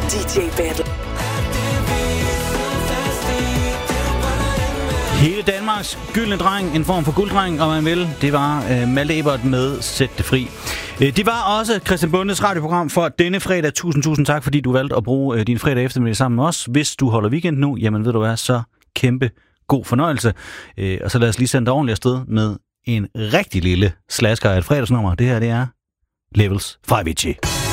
DJ Battle. Hele Danmarks gyldne dreng, en form for gulddreng, om man vil. Det var Malte Ebert med Sæt det fri. Det var også Christian Bondes radioprogram for denne fredag. Tusind tak, fordi du valgte at bruge din fredag eftermiddag sammen med os. Hvis du holder weekend nu, jamen ved du hvad, så kæmpe god fornøjelse. Og så lad os lige sende dig ordentligt afsted med en rigtig lille slasker af et fredagsnummer. Det her, det er Levels fra Avicii.